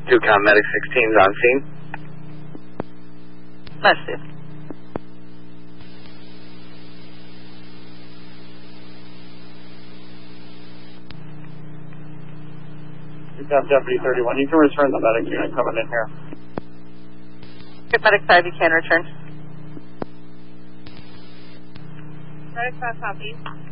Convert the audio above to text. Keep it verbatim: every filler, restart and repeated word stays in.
two com Medic sixteen is on scene. Let's see. two com Deputy thirty-one, you can return the medic unit coming in here. Good, Medic five, you can return. Medic five, copy.